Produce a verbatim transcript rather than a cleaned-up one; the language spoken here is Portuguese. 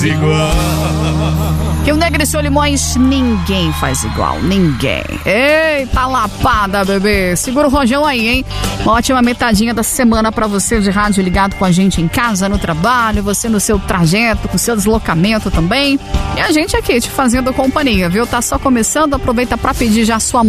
igual. Que o Negressou Limões ninguém faz igual, ninguém. Eita lapada, bebê. Segura o rojão aí, hein? Uma ótima metadinha da semana pra você de rádio ligado com a gente em casa, no trabalho, você no seu trajeto, com o seu deslocamento também. E a gente aqui te fazendo companhia, viu? Tá só começando, aproveita pra pedir já a sua